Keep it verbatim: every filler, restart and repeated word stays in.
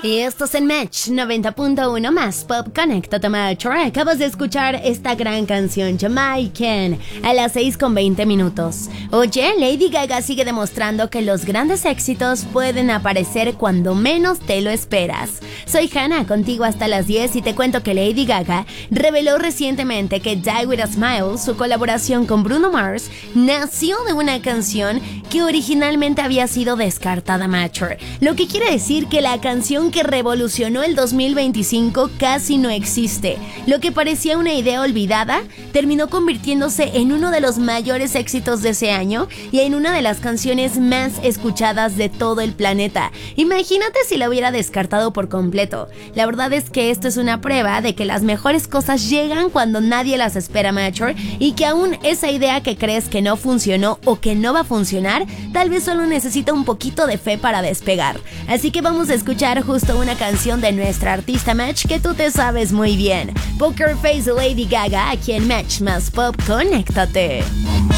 Y esto es en Match noventa punto uno más Pop. Conéctate, Match. Acabas de escuchar esta gran canción Jamaican a las seis con veinte minutos. Oye, Lady Gaga sigue demostrando que los grandes éxitos pueden aparecer cuando menos te lo esperas. Soy Hannah, contigo hasta las diez, y te cuento que Lady Gaga reveló recientemente que Die With A Smile, su colaboración con Bruno Mars, nació de una canción que originalmente había sido descartada, Matcher. Lo que quiere decir que la canción que revolucionó el dos mil veinticinco casi no existe. Lo que parecía una idea olvidada terminó convirtiéndose en uno de los mayores éxitos de ese año y en una de las canciones más escuchadas de todo el planeta. Imagínate si la hubiera descartado por completo. La verdad es que esto es una prueba de que las mejores cosas llegan cuando nadie las espera, Matcher, y que aún esa idea que crees que no funcionó o que no va a funcionar, tal vez solo necesita un poquito de fe para despegar. Así que vamos a escuchar justo una canción de nuestra artista Match que tú te sabes muy bien. Poker Face de Lady Gaga, aquí en Match más Pop. Conéctate.